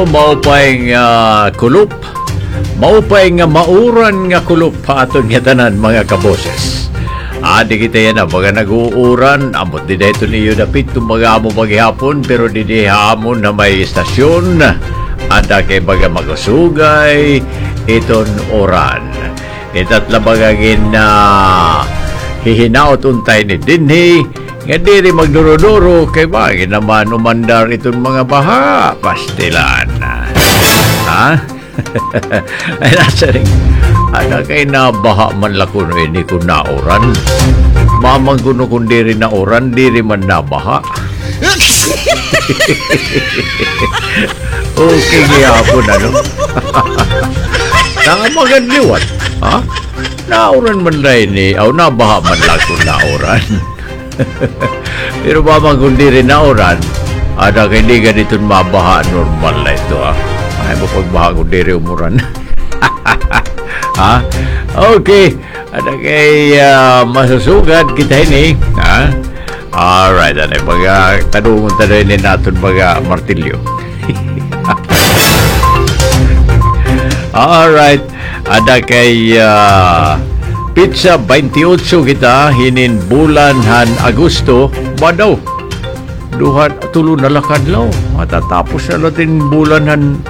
maupay nga kulup. Maupay nga mauran nga kulup pa aton nga tanan mga kaboses. Di kita yan mga nag-uuran. Amot di dahito niyo dapit tumaga mo maghihapon pero di hamon na may istasyon. Ada kay baga magasugay iton oran. Itat labagagin na hihinaot untay ni dinhi nga diri magduro-duro kay bagay naman umandar iton mga baha pastilan. Ha? Ay nasa rin ada kay nabaha man lakuno ini kung nauran mamang kuno kung diri nauran diri man nabaha. Okay gihapon ano. Nakamagan liwat ha? Nauran man rin ni aw nabaha man lang kung nauran. Pero mamang kung diri nauran ada kay di ganitong mabaha normal na ito ha. Ay mo pagbaha kung diri umuran. Ha? Okay. Ada kay masusugad kita ini. Ha? Alright. Ano yung mga tanungan ni natin mga martilyo. Alright. Ada kay pizza 28 kita hinin bulan han Agosto. Badaw. Tulo na lakad law. Matatapos na natin bulan han